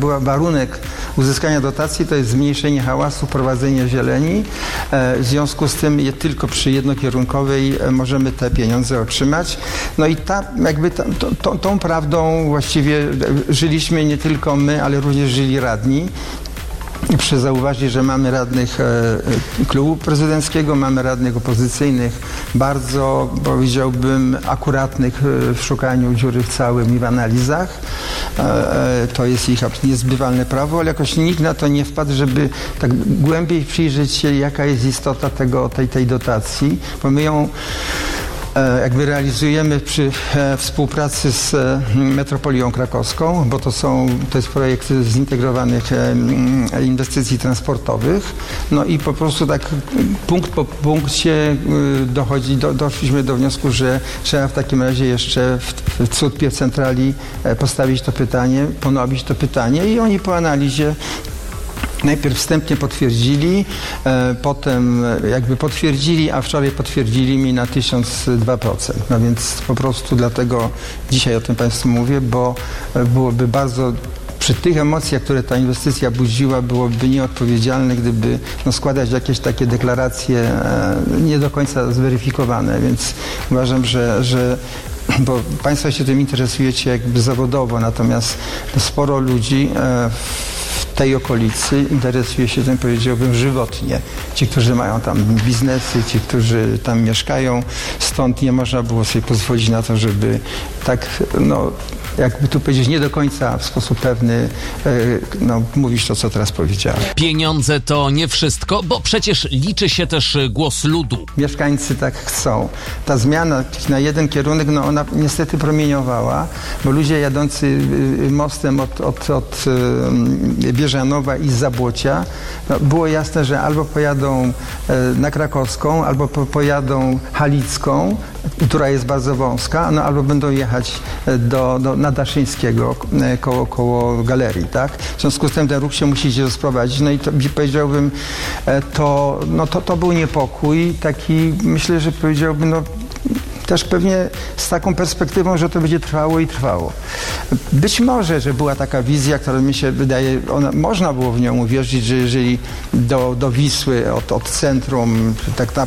była warunek uzyskania dotacji, to jest zmniejszenie hałasu, prowadzenie zieleni. W związku z tym tylko przy jednokierunkowej możemy te pieniądze otrzymać. No i tą prawdą właściwie żyliśmy nie tylko my, ale również żyli radni. Proszę zauważyć, że mamy radnych klubu prezydenckiego, mamy radnych opozycyjnych, bardzo, powiedziałbym, akuratnych w szukaniu dziury w całym i w analizach. To jest ich niezbywalne prawo, ale jakoś nikt na to nie wpadł, żeby tak głębiej przyjrzeć się, jaka jest istota tej dotacji, bo my ją jakby realizujemy przy współpracy z metropolią krakowską, bo to jest projekt zintegrowanych inwestycji transportowych. No i po prostu tak punkt po punkcie doszliśmy do wniosku, że trzeba w takim razie jeszcze w cud centrali postawić to pytanie, ponowić to pytanie i oni po analizie najpierw wstępnie potwierdzili, potem jakby potwierdzili, a wczoraj potwierdzili mi na 1002%. No więc po prostu dlatego dzisiaj o tym Państwu mówię, bo byłoby bardzo przy tych emocjach, które ta inwestycja budziła, byłoby nieodpowiedzialne, gdyby składać jakieś takie deklaracje nie do końca zweryfikowane, więc uważam, że bo Państwo się tym interesujecie jakby zawodowo, natomiast sporo ludzi w tej okolicy interesuje się tym, powiedziałbym, żywotnie. Ci, którzy mają tam biznesy, ci, którzy tam mieszkają, stąd nie można było sobie pozwolić na to, żeby tak, jakby tu powiedzieć, nie do końca w sposób pewny mówić to, co teraz powiedziałem. Pieniądze to nie wszystko, bo przecież liczy się też głos ludu. Mieszkańcy tak chcą. Ta zmiana na jeden kierunek, ona niestety promieniowała, bo ludzie jadący mostem od Bieżanowa i z Zabłocia, było jasne, że albo pojadą na Krakowską, albo pojadą Halicką, która jest bardzo wąska, albo będą jechać na Daszyńskiego koło galerii, tak? W związku z tym ten ruch się musi gdzieś rozprowadzić. No i to, powiedziałbym, to był niepokój taki, myślę, że powiedziałbym, też pewnie z taką perspektywą, że to będzie trwało i trwało. Być może, że była taka wizja, która mi się wydaje, można było w nią uwierzyć, że jeżeli do Wisły od centrum, tak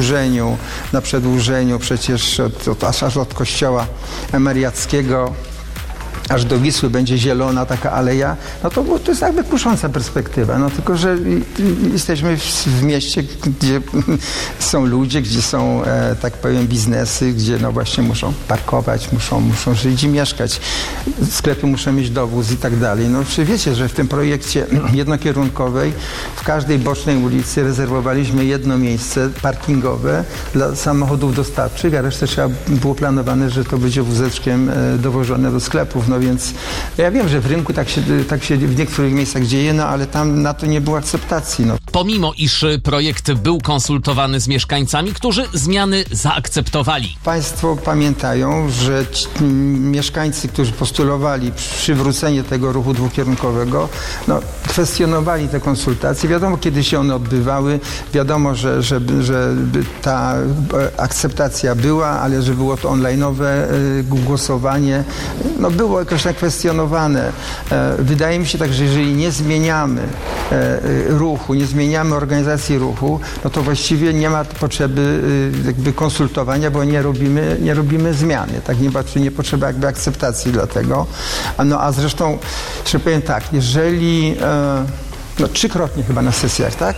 na przedłużeniu przecież aż od kościoła Mariackiego aż do Wisły będzie zielona taka aleja, to jest jakby kusząca perspektywa. Tylko że jesteśmy w mieście, gdzie są ludzie, gdzie są, tak powiem, biznesy, gdzie właśnie muszą parkować, muszą żyć i mieszkać. Sklepy muszą mieć dowóz i tak dalej. Czy wiecie, że w tym projekcie jednokierunkowej w każdej bocznej ulicy rezerwowaliśmy jedno miejsce parkingowe dla samochodów dostawczych, a resztę trzeba było planowane, że to będzie wózeczkiem dowożone do sklepów. Więc ja wiem, że w rynku tak się w niektórych miejscach dzieje, ale tam na to nie było akceptacji. Pomimo iż projekt był konsultowany z mieszkańcami, którzy zmiany zaakceptowali. Państwo pamiętają, że mieszkańcy, którzy postulowali przywrócenie tego ruchu dwukierunkowego, kwestionowali te konsultacje. Wiadomo, kiedy się one odbywały, wiadomo, że ta akceptacja była, ale że było to online'owe głosowanie. Było jakoś tak kwestionowane. Wydaje mi się tak, że jeżeli nie zmieniamy ruchu, nie zmieniamy organizacji ruchu, to właściwie nie ma potrzeby jakby konsultowania, bo nie robimy zmiany. Tak, nie potrzeba jakby akceptacji dla tego. A zresztą, że powiem tak, jeżeli trzykrotnie chyba na sesjach, tak?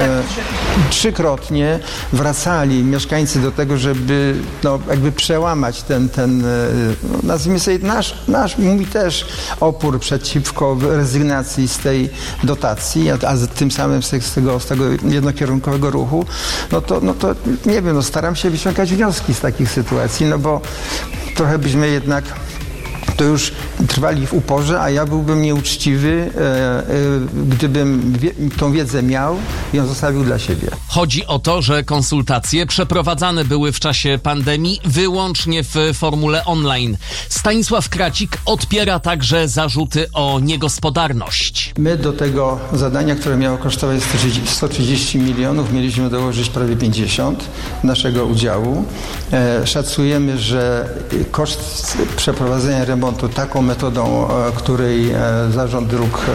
Trzykrotnie wracali mieszkańcy do tego, żeby jakby przełamać ten nazwijmy sobie mój też opór przeciwko rezygnacji z tej dotacji, a tym samym z tego jednokierunkowego ruchu, to nie wiem, staram się wyciągać wnioski z takich sytuacji, bo trochę byśmy jednak to już trwali w uporze, a ja byłbym nieuczciwy, gdybym tą wiedzę miał i ją zostawił dla siebie. Chodzi o to, że konsultacje przeprowadzane były w czasie pandemii wyłącznie w formule online. Stanisław Kracik odpiera także zarzuty o niegospodarność. My do tego zadania, które miało kosztować 130 milionów, mieliśmy dołożyć prawie 50 naszego udziału. Szacujemy, że koszt przeprowadzenia remontu taką metodą, której Zarząd Dróg